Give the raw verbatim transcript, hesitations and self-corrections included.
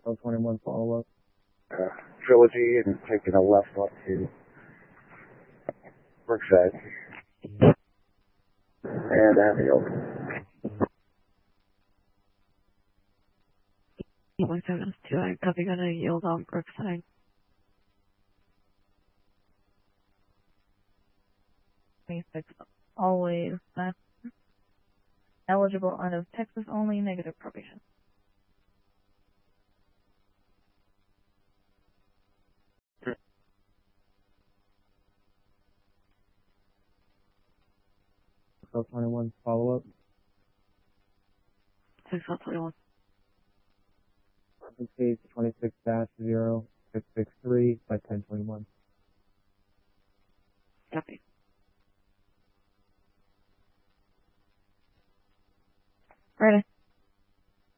twelve twenty-one follow-up. Uh, Trilogy and taking a left up to Brookside. And Avenue. one seven two, I'm probably going to yield on Brookside. twenty-six, always uh, eligible out of Texas only, negative probation. twelve twenty-one follow-up. six twelve twenty-one. Case twenty-six dash zero six six three by ten twenty-one. Copy. Ready.